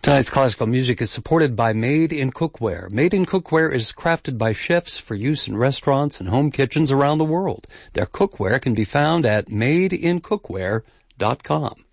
Tonight's classical music is supported by Made in Cookware. Made in Cookware is crafted by chefs for use in restaurants and home kitchens around the world. Their cookware can be found at madeincookware.com.